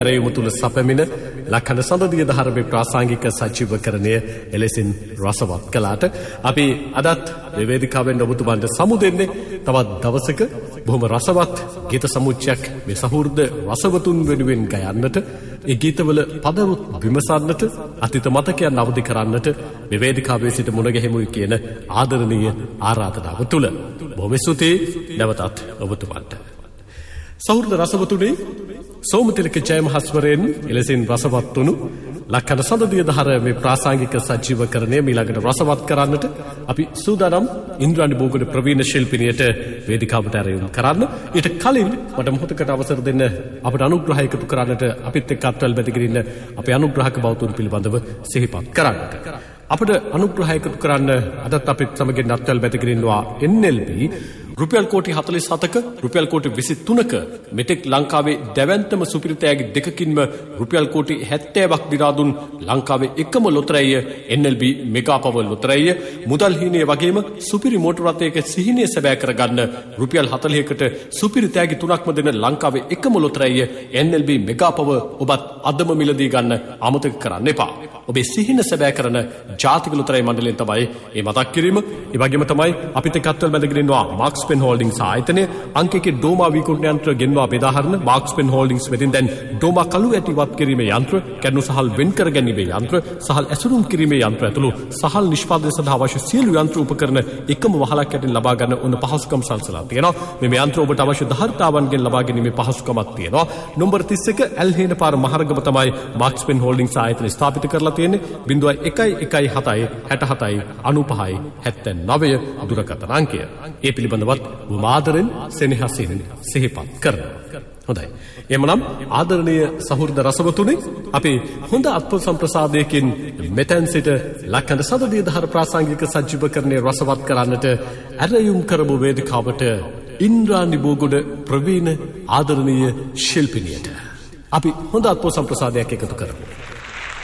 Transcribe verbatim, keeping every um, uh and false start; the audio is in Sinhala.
රේයුම තුල සැපමින ලක්හඬ සඳදිය දහරමේ ප්‍රාසංගික සජීවකරණය එලෙසින් රසවත් කළාට අපි අදත් මේ වේදිකාවෙන් ඔබතුමන්ට සමු දෙන්නේ තවත් දවසක බොහොම රසවත් ගීත සමුච්චයක් මේ සහෘද රසවතුන් වෙනුවෙන් ගයන්නට ඒ ගීතවල පදරුත් විමසන්නට අතීත මතකයන් අවදි කරන්නට මේ වේදිකාවේ සිට මුණ ගැහිමුයි කියන ආදරණීය ආරාධනාව තුල බොහොම ස්තුතියි නැවතත් ඔබතුමන්ට සහෘද රසවතුනේ සෝමතිලක ජයමහස්වරයෙන් එලෙසින් රසවත් වුණු ලක්හඬ සඳදිය දහර මේ ප්‍රාසංගික සජීවකරණය මීළඟට රසවත් කරන්නට අපි සූදානම් ඉන්ද්‍රාණි බෝගොඩ ප්‍රවීණ ශිල්පිනියට වේදිකාවට ඇරයුම් කරන්න. ඊට කලින් මට මොහොතකට අවසර දෙන්න අපට අනුග්‍රහ එකතු කරන්නට අපිත් එක්ක අත්වැල් බැඳගෙන ඉන්න අපේ අනුග්‍රහක බෞතුන් පිළිබඳව සිහිපත් කරන්නට. අපට අනුග්‍රහ එකතු කරන්න අදත් අපිත් සමගින් අත්වැල් බැඳගෙන ඉන්නවා එන් එල් බී රුපියල් කෝටි හතළිස් හතක රුපියල් කෝටි විසි තුනක මෙතෙක් ලංකාවේ දැවැන්තම සුපිරිතෑගි දෙකකින්ම රුපියල් කෝටි හැත්තෑවක් දිනා දුන් ලංකාවේ එකම ලොතරැය එන් එල් බී මෙගා පවර් ලොතරැය මුදල් හීනය වගේම සුපිරි මෝටර රථයක සිහිනය සැබෑ කරගන්න රුපියල් හතළිහකට සුපිරිතෑගි තුනක්ම දෙන ලංකාවේ එකම ලොතරැය එන් එල් බී මෙගා පවර් ඔබත් අදම මිලදී ගන්න අමතක කරන්න එපා. ඔබේ සිහින සැබෑ කරන ජාතික ලොතරැයි මණ්ඩලයෙන් තමයි මේ මතක් කිරීම. ඒ වගේම තමයි අපිට කත්වල බැඳගෙන ඉන්නවා මාක්ස් පෙන් හෝල්ඩින්ග්ස් ආයතනය අංකයේ ඩෝමා විකුණන යන්ත්‍ර ගෙන්වා බෙදාහරන මාක්ස් පෙන් හෝල්ඩින්ග්ස් වෙතින් දැන් ඩෝමා කළු ඇටි වත් කිරීමේ යන්ත්‍ර කැඩුණු සහල් වෙන් කර ගැනීමේ යන්ත්‍ර සහල් ඇසුරුම් කිරීමේ යන්ත්‍ර ඇතුළු සහල් නිෂ්පාදනය සඳහා අවශ්‍ය සියලු යන්ත්‍ර උපකරණ එකම වහලක් යටින් ලබා ගන්න ඕන පහසුකම් සලසලා තියෙනවා. මේ යන්ත්‍ර ඔබට අවශ්‍ය ධාරිතාවන්ගෙන් ලබා ගැනීමේ පහසුකමක් තියෙනවා. නම්බර තිස් එක ඇල්හේන පාර මහරගම තමයි මාක්ස් පෙන් හෝල්ඩින්ග්ස් ආයතනය ස්ථාපිත කරලා තියෙන්නේ. බිංදුව එකයි එකයි හතයි හැට හතයි අනූපහයි හැත්තෑනවය දුරකථන අංකය. ඒ පිළිබඳවත් ආදරෙන් සෙනෙහසින් සිහිපත් කරනවා. හොඳයි. එමනම් ආදරණීය සහෘද රසවතුනි අපි හොඳ අත්පොත් සම්ප්‍රසාදයකින් මෙතෙන් සිට ලක්හඬ සඳදිය දහර ප්‍රාසංගික සජීවකරණය රසවත් කරන්නට ඇරයුම් කරපු වේදිකාවට ඉන්ද්‍රාණි බෝගොඩ ප්‍රවීණ ආදරණීය ශිල්පිනියට අපි හොඳ අත්පොත් සම්ප්‍රසාදයක් එකතු කරමු.